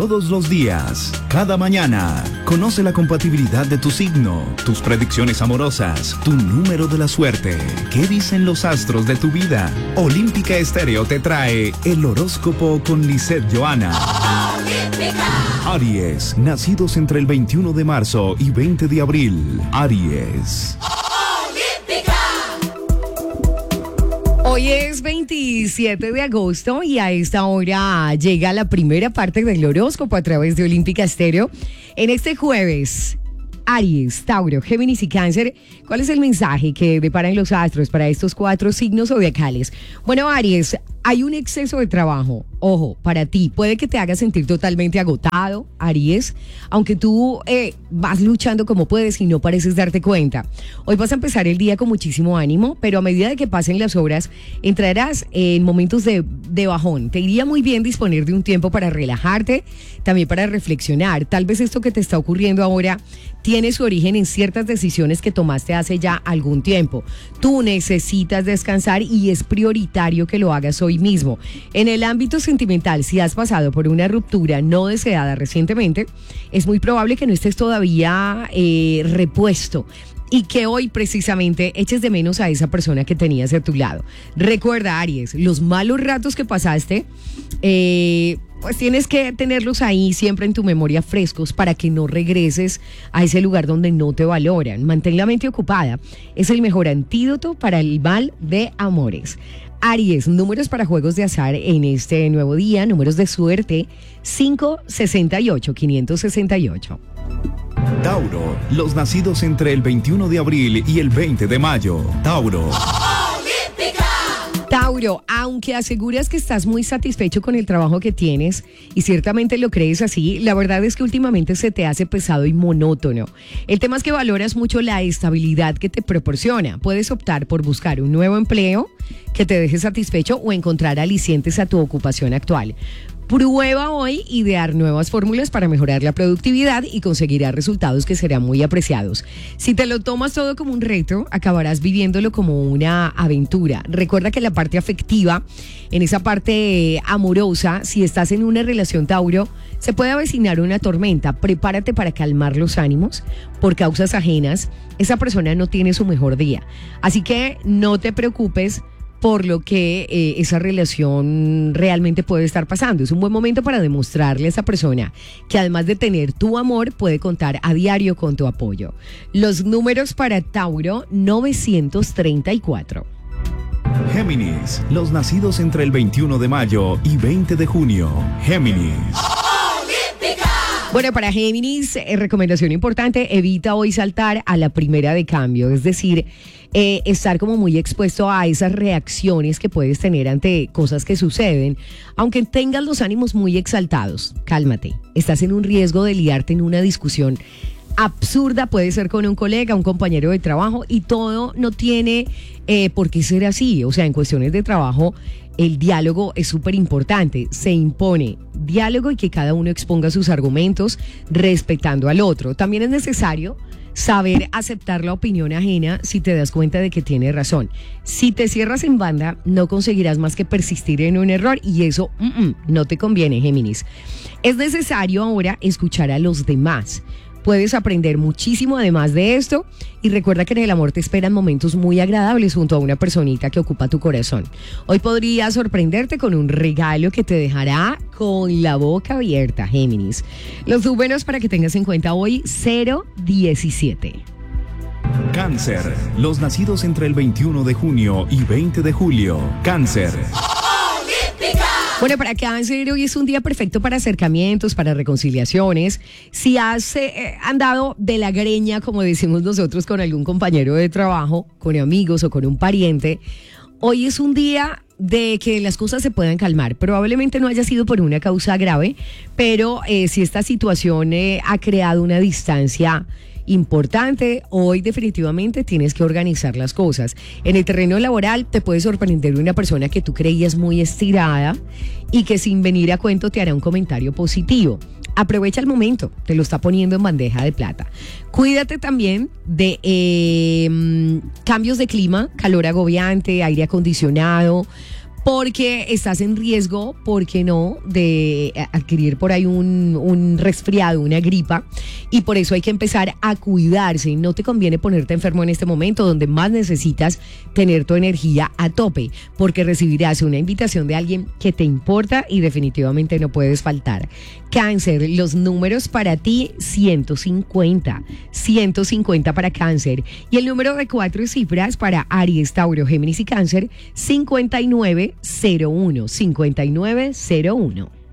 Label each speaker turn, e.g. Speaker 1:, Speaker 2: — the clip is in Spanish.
Speaker 1: todos los días, cada mañana. Conoce la compatibilidad de tu signo, tus predicciones amorosas, tu número de la suerte. ¿Qué dicen los astros de tu vida? Olímpica Estéreo te trae el horóscopo con Lisette Johanna. Aries, nacidos entre el 21 de marzo y 20 de abril. Aries.
Speaker 2: Hoy es 27 de agosto y a esta hora llega la primera parte del horóscopo a través de Olímpica Estéreo. En este jueves, Aries, Tauro, Géminis y Cáncer, ¿cuál es el mensaje que deparan los astros para estos 4 signos zodiacales? Bueno, Aries, hay un exceso de trabajo. Ojo, para ti, puede que te haga sentir totalmente agotado, Aries, aunque tú vas luchando como puedes y no pareces darte cuenta. Hoy vas a empezar el día con muchísimo ánimo, pero a medida de que pasen las horas, entrarás en momentos de bajón. Te iría muy bien disponer de un tiempo para relajarte, también para reflexionar. Tal vez esto que te está ocurriendo ahora tiene su origen en ciertas decisiones que tomaste hace ya algún tiempo. Tú necesitas descansar y es prioritario que lo hagas hoy mismo. En el ámbito sentimental, si has pasado por una ruptura no deseada recientemente, es muy probable que no estés todavía repuesto y que hoy precisamente eches de menos a esa persona que tenías a tu lado. Recuerda, Aries, los malos ratos que pasaste, pues tienes que tenerlos ahí siempre en tu memoria frescos para que no regreses a ese lugar donde no te valoran. Mantén la mente ocupada. Es el mejor antídoto para el mal de amores. Aries, números para juegos de azar en este nuevo día, números de suerte, 568, 568.
Speaker 1: Tauro, los nacidos entre el 21 de abril y el 20 de mayo. Tauro.
Speaker 2: Tauro, aunque aseguras que estás muy satisfecho con el trabajo que tienes y ciertamente lo crees así, la verdad es que últimamente se te hace pesado y monótono. El tema es que valoras mucho la estabilidad que te proporciona. Puedes optar por buscar un nuevo empleo que te deje satisfecho o encontrar alicientes a tu ocupación actual. Prueba hoy idear nuevas fórmulas para mejorar la productividad y conseguirás resultados que serán muy apreciados. Si te lo tomas todo como un reto, acabarás viviéndolo como una aventura. Recuerda que la parte afectiva, en esa parte amorosa, si estás en una relación, Tauro, se puede avecinar una tormenta. Prepárate para calmar los ánimos por causas ajenas. Esa persona no tiene su mejor día. Así que no te preocupes por lo que esa relación realmente puede estar pasando. Es un buen momento para demostrarle a esa persona que además de tener tu amor, puede contar a diario con tu apoyo. Los números para Tauro, 934.
Speaker 1: Géminis, los nacidos entre el 21 de mayo y 20 de junio. Géminis.
Speaker 2: Bueno, para Géminis, recomendación importante, evita hoy saltar a la primera de cambio, es decir, estar como muy expuesto a esas reacciones que puedes tener ante cosas que suceden, aunque tengas los ánimos muy exaltados. Cálmate, estás en un riesgo de liarte en una discusión absurda, puede ser con un colega, un compañero de trabajo, y todo no tiene por qué ser así. O sea, en cuestiones de trabajo, el diálogo es súper importante. Se impone diálogo y que cada uno exponga sus argumentos respetando al otro. También es necesario saber aceptar la opinión ajena si te das cuenta de que tiene razón. Si te cierras en banda, no conseguirás más que persistir en un error y eso no te conviene, Géminis. Es necesario ahora escuchar a los demás. Puedes aprender muchísimo además de esto y recuerda que en el amor te esperan momentos muy agradables junto a una personita que ocupa tu corazón. Hoy podría sorprenderte con un regalo que te dejará con la boca abierta, Géminis. Los números para que tengas en cuenta hoy, 017.
Speaker 1: Cáncer, los nacidos entre el 21 de junio y 20 de julio. Cáncer.
Speaker 2: Bueno, para Cáncer hoy es un día perfecto para acercamientos, para reconciliaciones. Si has andado de la greña, como decimos nosotros, con algún compañero de trabajo, con amigos o con un pariente, hoy es un día de que las cosas se puedan calmar. Probablemente no haya sido por una causa grave, pero si esta situación ha creado una distancia importante, hoy definitivamente tienes que organizar las cosas. En el terreno laboral te puede sorprender una persona que tú creías muy estirada y que sin venir a cuento te hará un comentario positivo. Aprovecha el momento, te lo está poniendo en bandeja de plata. Cuídate también de cambios de clima, calor agobiante, aire acondicionado. porque estás en riesgo, ¿por qué no?, de adquirir por ahí un resfriado, una gripa, y por eso hay que empezar a cuidarse. No te conviene ponerte enfermo en este momento donde más necesitas tener tu energía a tope, porque recibirás una invitación de alguien que te importa y definitivamente no puedes faltar. Cáncer, los números para ti: 150 para Cáncer, y el número de 4 cifras para Aries, Tauro, Géminis y Cáncer: 5901.